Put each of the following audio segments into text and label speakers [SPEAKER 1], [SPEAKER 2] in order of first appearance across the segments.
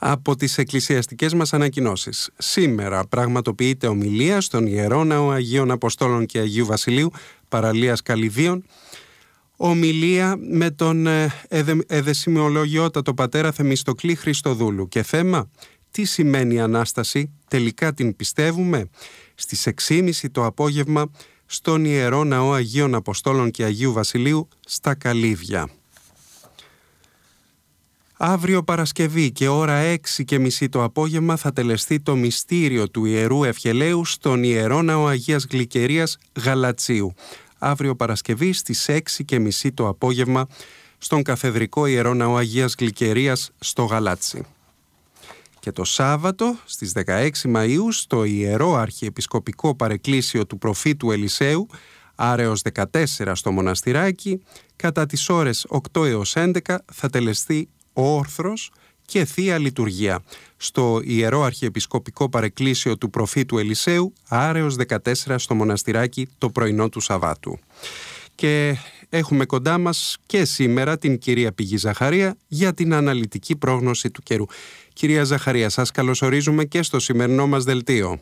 [SPEAKER 1] Από τις εκκλησιαστικές μας ανακοινώσεις. Σήμερα πραγματοποιείται ομιλία στον Ιερό Ναό Αγίων Αποστόλων και Αγίου Βασιλείου, παραλίας Καλυδίων. Ομιλία με τον εδεσιμολογιότατο πατέρα Θεμιστοκλή Χριστοδούλου. Και θέμα, τι σημαίνει Ανάσταση, τελικά την πιστεύουμε? Στις 6.30 το απόγευμα στον Ιερό Ναό Αγίων Αποστόλων και Αγίου Βασιλείου στα Καλύβια. Αύριο Παρασκευή και ώρα 6.30 το απόγευμα θα τελεστεί το μυστήριο του Ιερού Ευχελαίου στον Ιερό Ναό Αγίας Γλυκερίας Γαλατσίου. Αύριο Παρασκευή στις 6.30 το απόγευμα στον Καθεδρικό Ιερό Ναό Αγίας Γλυκερίας στο Γαλάτσι. Και το Σάββατο στις 16 Μαΐου στο Ιερό Αρχιεπισκοπικό Παρεκκλήσιο του Προφήτου Ελισέου, Άρεως 14 στο Μοναστηράκι, κατά τις ώρες 8 έως 11 θα τελεστεί όρθρος και Θεία Λειτουργία στο Ιερό Αρχιεπισκοπικό Παρεκκλήσιο του Προφήτου Ελισέου, Άρεως 14 στο Μοναστηράκι το πρωινό του Σαββάτου. Και έχουμε κοντά μας και σήμερα την κυρία Πηγή Ζαχαρία για την αναλυτική πρόγνωση του καιρού. Κυρία Ζαχαρία, σας καλωσορίζουμε και στο σημερινό μας δελτίο.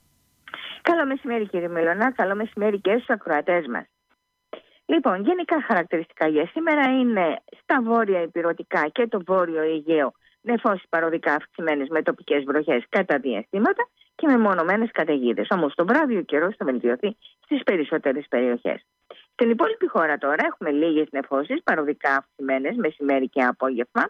[SPEAKER 2] Καλό μεσημέρι κύριε Μιλωνά, καλό μεσημέρι και στους ακροατές μας. Λοιπόν, γενικά χαρακτηριστικά για σήμερα είναι στα βόρεια ηπειρωτικά και το βόρειο Αιγαίο νεφώσεις παροδικά αυξημένες με τοπικές βροχές κατά διαστήματα και με μονομένες καταιγίδες. Όμως το βράδυ ο καιρός θα βελτιωθεί στις περισσότερες περιοχές. Στην υπόλοιπη χώρα τώρα έχουμε λίγες νεφώσεις παροδικά αυξημένες μεσημέρι και απόγευμα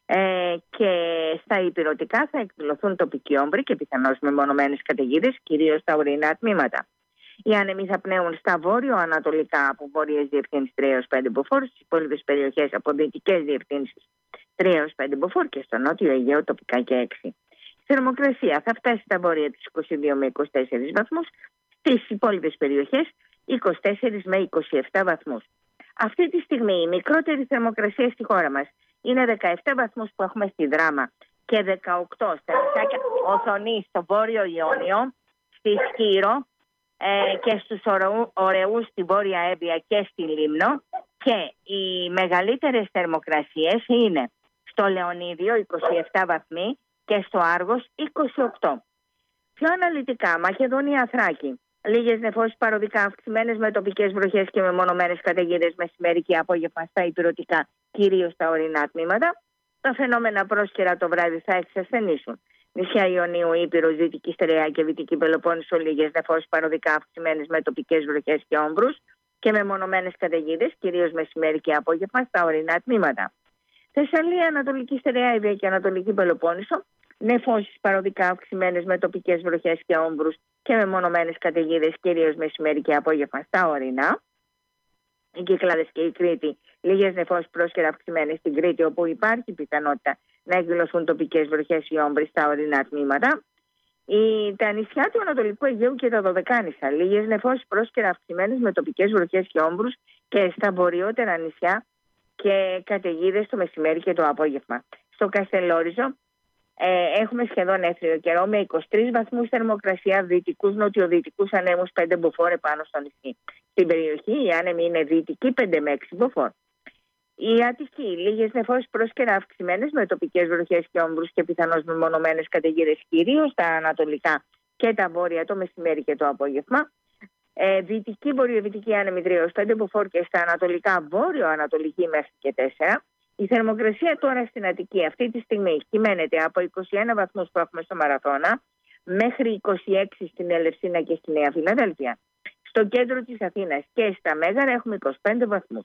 [SPEAKER 2] και στα ηπειρωτικά θα εκδηλωθούν τοπικοί όμβροι και πιθανώς με μονομένες καταιγίδες, κυρίως στα ορεινά τμήματα. Οι άνεμοι θα πνέουν στα βόρειο-ανατολικά από βόρειες διευθύνσεις 3 έως 5 μποφόρ, στις υπόλοιπες περιοχές από δυτικές διευθύνσεις 3 έως 5 μποφόρ και στο νότιο Αιγαίο τοπικά και 6. Η θερμοκρασία θα φτάσει στα βόρεια τους 22 με 24 βαθμούς, στις υπόλοιπες περιοχές 24 με 27 βαθμούς. Αυτή τη στιγμή η μικρότερη θερμοκρασία στη χώρα μας είναι 17 βαθμούς που έχουμε στη Δράμα και 18 στα νησάκια Οθονή στο βόρειο Ιόνιο, στη Σκύρο και στους Ωρεούς στη Βόρεια Εύβοια και στη Λίμνο, και οι μεγαλύτερες θερμοκρασίες είναι στο Λεωνίδιο 27 βαθμοί και στο Άργος 28. Πιο αναλυτικά, Μακεδονία, Θράκη, λίγες νεφώσεις παροδικά αυξημένες με τοπικές βροχές και με μονομένες καταιγίδες μεσημέρι και απόγευμα στα ηπειρωτικά, κυρίως στα ορεινά τμήματα. Τα φαινόμενα πρόσκαιρα το βράδυ θα εξασθενήσουν. Νησιά Ιωνίου, Ήπειρος, Δυτική Στερεά και Βυτική Πελοπόννησο, λίγες νεφώσεις παροδικά αυξημένες με τοπικές βροχές και όμβρους και με μονομένες καταιγίδες, κυρίως μεσημέρι και απόγευμα στα ορεινά τμήματα. Θεσσαλία, Ανατολική Στερεά, Εύβοια και Ανατολική Πελοπόννησο, νεφώσεις παροδικά αυξημένες με τοπικές βροχές και όμβρους και με μονομένες καταιγίδες, κυρίως μεσημέρι και απόγευμα στα ορεινά. Οι Κυκλάδες και η Κρήτη, λίγες νεφώσεις πρόσκαιρα αυξημένες στην Κρήτη, όπου υπάρχει πιθανότητα να εκδηλωθούν τοπικές βροχές ή όμβροι στα ορεινά τμήματα. Τα νησιά του Ανατολικού Αιγαίου και τα Δωδεκάνησα, λίγες νεφώσεις πρόσκαιρα αυξημένες με τοπικές βροχές και όμβρους και στα βορειότερα νησιά και καταιγίδες το μεσημέρι και το απόγευμα. Στο Καστελόριζο έχουμε σχεδόν έθριο καιρό με 23 βαθμούς θερμοκρασία, δυτικούς νοτιοδυτικούς ανέμους 5 μποφόρ επάνω στο νησί. Στην περιοχή οι άνεμοι είναι δυτικοί 5 με 6 μποφόρ. Η Αττική, λίγες νεφώσεις πρόσκαιρα αυξημένες με τοπικές βροχές και όμβρους και πιθανώς με μονομένες καταιγίδες, κυρίως στα ανατολικά και τα βόρεια το μεσημέρι και το απόγευμα. Δυτική βορειοδυτική άνεμοι 3 έως 5 μποφόρ και στα ανατολικά βόρειο-ανατολική μέχρι και 4. Η θερμοκρασία τώρα στην Αττική αυτή τη στιγμή κυμαίνεται από 21 βαθμούς που έχουμε στο Μαραθώνα μέχρι 26 στην Ελευσίνα και στη Νέα Φιλαδέλφια. Στο κέντρο της Αθήνας και στα Μέγαρα έχουμε 25 βαθμούς.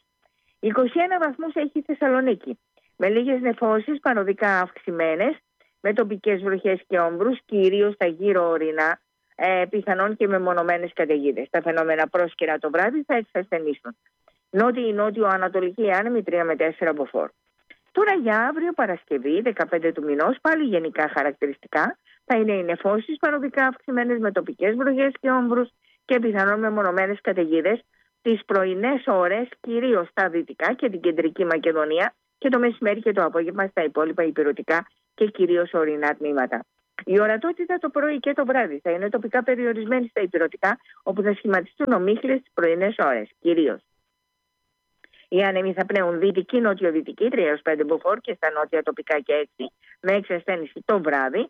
[SPEAKER 2] 21 βαθμούς έχει η Θεσσαλονίκη, με λίγες νεφώσεις παροδικά αυξημένες, με τοπικές βροχές και όμβρους, κυρίως στα γύρω ορεινά, πιθανόν και με μονομένες καταιγίδες. Τα φαινόμενα πρόσκαιρα το βράδυ θα εξασθενήσουν. Νότιο-ανατολική άνεμη 3 με 4 μποφόρ. Τώρα για αύριο Παρασκευή, 15 του μηνός, πάλι γενικά χαρακτηριστικά, θα είναι οι νεφώσεις παροδικά αυξημένες με τοπικές βροχές και όμβρους και πιθανόν με μονομένες καταιγίδες τις πρωινές ώρες, κυρίως στα δυτικά και την κεντρική Μακεδονία, και το μεσημέρι και το απόγευμα στα υπόλοιπα ηπειρωτικά και κυρίως ορεινά τμήματα. Η ορατότητα το πρωί και το βράδυ θα είναι τοπικά περιορισμένη στα ηπειρωτικά, όπου θα σχηματιστούν ομίχλες τις πρωινές ώρες, κυρίως. Οι άνεμοι θα πνέουν δυτική-νοτιοδυτική, 3-5 μποφόρ και στα νότια τοπικά και 6 με εξασθένηση το βράδυ.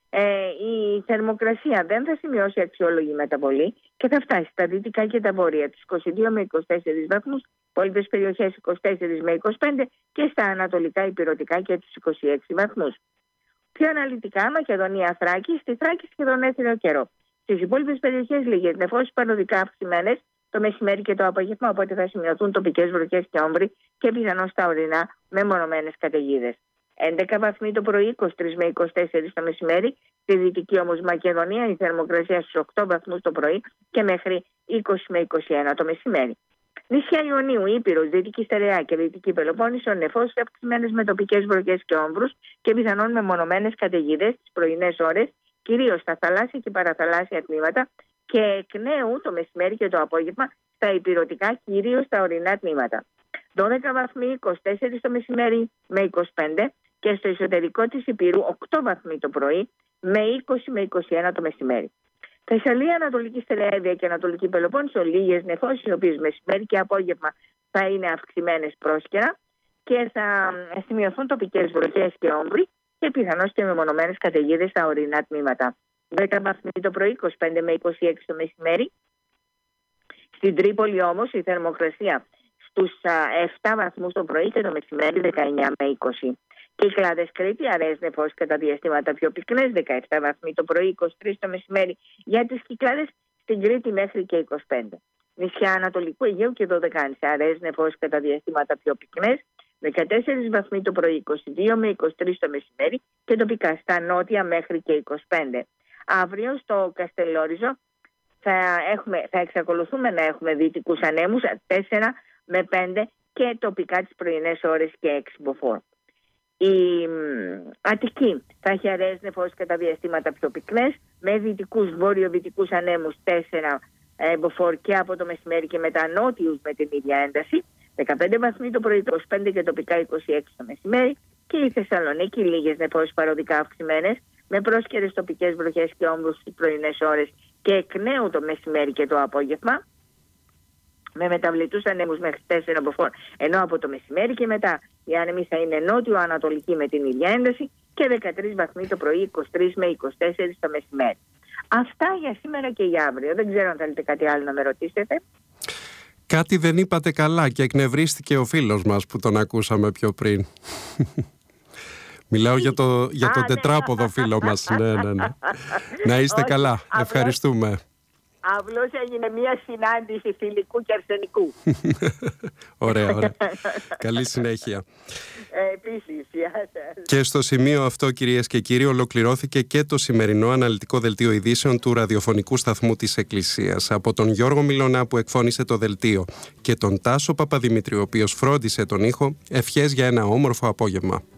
[SPEAKER 2] Η θερμοκρασία δεν θα σημειώσει αξιόλογη μεταβολή και θα φτάσει στα δυτικά και τα βόρεια τους 22 με 24 βαθμούς, υπόλοιπες περιοχές 24 με 25 και στα ανατολικά ηπειρωτικά και τους 26 βαθμούς. Πιο αναλυτικά, Μακεδονία, Θράκη, στη Θράκη σχεδόν έθριο καιρό. Στις υπόλοιπες περιοχές λίγες νεφώσεις παροδικά αυξημένες το μεσημέρι και το απόγευμα, οπότε θα σημειωθούν τοπικές βροχές και όμβροι και πιθανώς στα ορεινά με μονομένες καταιγίδες. 11 βαθμοί το πρωί, 23 με 24 το μεσημέρι. Στη δυτική όμως Μακεδονία η θερμοκρασία στους 8 βαθμούς το πρωί και μέχρι 20 με 21 το μεσημέρι. Νησιά Ιωνίου, Ήπειρος, Δυτική Στερεά και Δυτική Πελοπόννησο, νεφώσεις αυξημένες με τοπικές βροχές και όμβρους και πιθανόν με μονομένες καταιγίδες τις πρωινές ώρες, κυρίως στα θαλάσσια και παραθαλάσσια τμήματα και εκ νέου το μεσημέρι και το απόγευμα στα ηπειρωτικά, κυρίως στα ορεινά τμήματα. 12 βαθμοί, 24 το μεσημέρι με 25 και στο εσωτερικό της Ηπειρού 8 βαθμοί το πρωί με 20 με 21 το μεσημέρι. Θεσσαλία, Ανατολική Στερεά και Ανατολική Πελοπόννησο, λίγες νεφώσεις, οι οποίες μεσημέρι και απόγευμα θα είναι αυξημένες πρόσκαιρα και θα σημειωθούν τοπικές βροχές και όμβροι και πιθανώς και μεμονωμένες καταιγίδες στα ορεινά τμήματα. 10 βαθμοί το πρωί, 25 με 26 το μεσημέρι. Στην Τρίπολη όμως η θερμοκρασία στους 7 βαθμούς το πρωί και το μεσημέρι 19 με 20. Κυκλάδες Κρήτη, αραιές νεφώσεις κατά διαστήματα πιο πυκνές, 17 βαθμοί το πρωί, 23 το μεσημέρι για τις Κυκλάδες, στην Κρήτη μέχρι και 25. Νησιά Ανατολικού Αιγαίου και Δωδεκάνησα, αραιές νεφώσεις κατά διαστήματα πιο πυκνές, 14 βαθμοί το πρωί, 22 με 23 το μεσημέρι και τοπικά στα νότια μέχρι και 25. Αύριο στο Καστελόριζο θα εξακολουθούμε να έχουμε δυτικούς ανέμους 4 με 5 και τοπικά τις πρωινές ώρες και 6 μποφόρ. Η Αττική θα έχει αραιές νεφώσεις κατά διαστήματα πιο πυκνές με δυτικούς βορειοδυτικούς ανέμους 4 μποφόρ και από το μεσημέρι και μετά νότιους με την ίδια ένταση. 15 βαθμοί το πρωί, 25 και τοπικά 26 το μεσημέρι. Και η Θεσσαλονίκη λίγες νεφώσεις παροδικά αυξημένες με πρόσκαιρες τοπικές βροχές και όμβρους στις πρωινές ώρες και εκ νέου το μεσημέρι και το απόγευμα με μεταβλητούς ανέμους μέχρι 4 μποφόρ, ενώ από το μεσημέρι και μετά οι άνεμοι θα είναι νότιο-ανατολικοί με την ίδια ένταση και 13 βαθμοί το πρωί, 23 με 24 το μεσημέρι. Αυτά για σήμερα και για αύριο. Δεν ξέρω αν θέλετε κάτι άλλο να με ρωτήσετε.
[SPEAKER 1] Κάτι δεν είπατε καλά και εκνευρίστηκε ο φίλος μας που τον ακούσαμε πιο πριν. Μιλάω για το τετράποδο φίλο μας. Ναι. Να είστε καλά. Ευχαριστούμε.
[SPEAKER 2] Απλώς έγινε μια συνάντηση θηλυκού και αρσενικού.
[SPEAKER 1] Ωραία. Καλή συνέχεια.
[SPEAKER 2] Επίσης.
[SPEAKER 1] Και στο σημείο αυτό, κυρίες και κύριοι, ολοκληρώθηκε και το σημερινό αναλυτικό δελτίο ειδήσεων του ραδιοφωνικού σταθμού της Εκκλησίας. Από τον Γιώργο Μιλωνά που εκφώνησε το δελτίο και τον Τάσο Παπαδημητρίου, ο οποίος φρόντισε τον ήχο, ευχές για ένα όμορφο απόγευμα.